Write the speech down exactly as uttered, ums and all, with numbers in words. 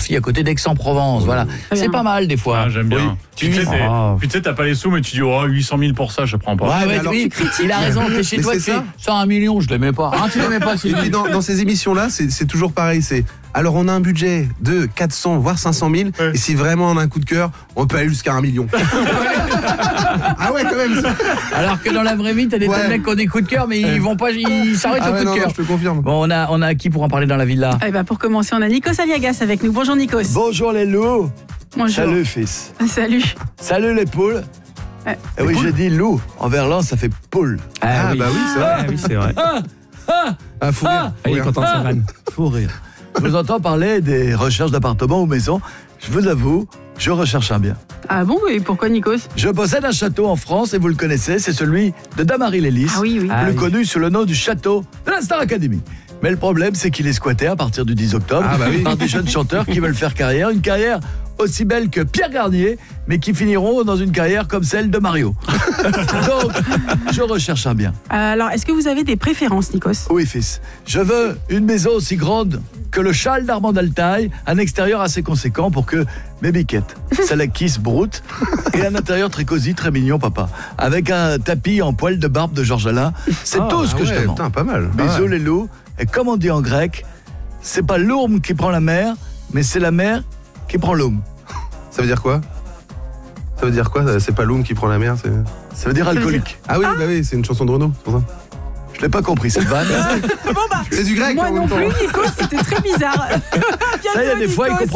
Morphy à côté d'Aix-en-Provence. Voilà, c'est pas mal des fois. Ah, j'aime bien. Oui. Tu sais, Oh. puis tu sais, t'as pas les sous, mais tu dis oh huit cent mille pour ça, je prends pas. Ouais, ouais, alors, oui, il a raison. T'es chez Mais toi, c'est tu fais ça. ça un million, je l'aimais pas. Hein, tu l'aimais pas, Et Sylvie. puis dans, dans ces émissions-là, c'est, c'est toujours pareil. C'est alors on a un budget de quatre cents voire cinq cent mille, Ouais. et si vraiment on a un coup de cœur, on peut aller jusqu'à un million. Ah ouais, quand même. Ça. Alors que dans la vraie vie, t'as des Ouais. tas de mecs qui ont des coups de cœur, mais ils vont pas, ils s'arrêtent Ah au ouais, coup non, de non, cœur. je te confirme. Bon, on a, on a qui pour en parler dans la villa? Eh ben, pour commencer, on a Nikos Aliagas avec nous. Bonjour Nikos. Bonjour les loups. Bonjour. Salut fils. Salut. Salut les poules. Ouais. Eh oui, j'ai dit loup. En verlan, ça fait poule. Ah, bah oui, c'est vrai. Ah oui, c'est vrai. Ah, faut rire. Ah, il est content de sa vanne. Faut rire. Je vous entends parler des recherches d'appartements ou maisons. Je vous avoue, je recherche un bien. Ah bon, et pourquoi Nikos? Je possède un château en France et vous le connaissez, c'est celui de Damary-Lélis, Ah oui, oui. Ah plus oui. connu sous le nom du château de la Star Academy. Mais le problème, c'est qu'il est squatté à partir du dix octobre Ah bah oui. par des jeunes chanteurs qui veulent faire carrière, une carrière aussi belle que Pierre Garnier, mais qui finiront dans une carrière comme celle de Mario. Donc, je recherche un bien. Euh, Alors, est-ce que vous avez des préférences, Nikos? Oui, fils. Je veux une maison aussi grande que le châle d'Armand Altaï, un extérieur assez conséquent pour que mes biquettes, ça la kiss broute, et un intérieur très cosy, très mignon, papa. Avec un tapis en poil de barbe de Georges Alain. C'est Ah, tout ce que ah je ouais, demande. putain, pas mal. pas Bisous mal. les loups. Et comme on dit en grec, c'est pas l'ourme qui prend la mer, mais c'est la mer qui prend l'ourme. Ça veut dire quoi? Ça veut dire quoi? C'est pas l'homme qui prend la mer, c'est... Ça veut dire alcoolique. Ah oui, bah oui, c'est une chanson de Renaud, c'est pour ça. Je l'ai pas compris cette vanne. C'est du grec Moi en non même temps. plus, Nikos, c'était très bizarre. Ça, il y a des fois, il comprend